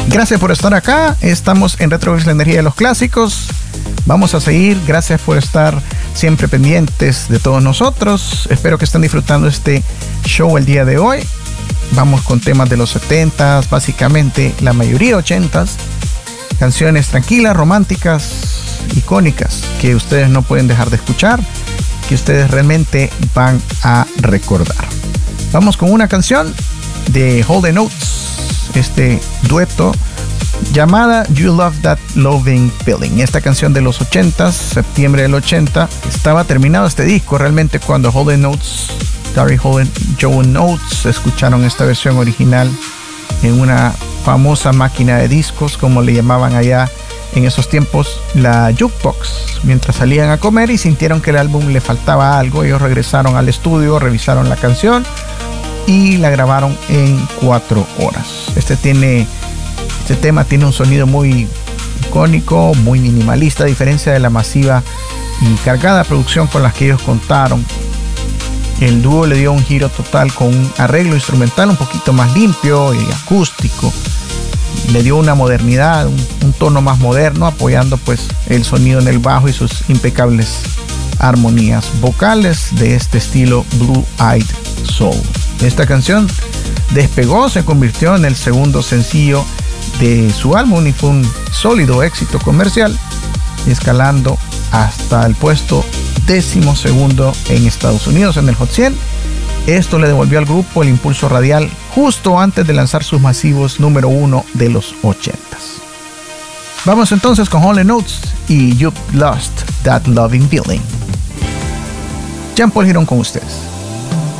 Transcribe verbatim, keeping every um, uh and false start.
Gracias por estar acá. Estamos en Retrogeeks, la energía de los clásicos. Vamos a seguir. Gracias por estar siempre pendientes de todos nosotros. Espero que estén disfrutando este show el día de hoy. Vamos con temas de los setentas, básicamente la mayoría ochentas. Canciones tranquilas, románticas, icónicas, que ustedes no pueden dejar de escuchar, que ustedes realmente van a recordar. Vamos con una canción de Hall and Oates, este dueto, llamada You Love That Loving Feeling. Esta canción de los ochentas, septiembre del ochenta, estaba terminado este disco realmente cuando Hall and Oates, Gary Hall y Joe Oates escucharon esta versión original en una famosa máquina de discos, como le llamaban allá en esos tiempos, la jukebox. Mientras salían a comer y sintieron que el álbum le faltaba algo, ellos regresaron al estudio, revisaron la canción y la grabaron en cuatro horas. Este tiene, este tema tiene un sonido muy icónico, muy minimalista, a diferencia de la masiva y cargada producción con las que ellos contaron. El dúo le dio un giro total con un arreglo instrumental un poquito más limpio y acústico. Le dio una modernidad, un, un tono más moderno, apoyando pues el sonido en el bajo y sus impecables armonías vocales de este estilo Blue Eyed Soul. Esta canción despegó, se convirtió en el segundo sencillo de su álbum y fue un sólido éxito comercial, escalando hasta el puesto décimo segundo en Estados Unidos en el Hot cien. Esto le devolvió al grupo el impulso radial justo antes de lanzar sus masivos número uno de los ochentas. Vamos entonces con Hall and Oates y You've Lost That Loving Feeling. Jean Paul Girón con ustedes.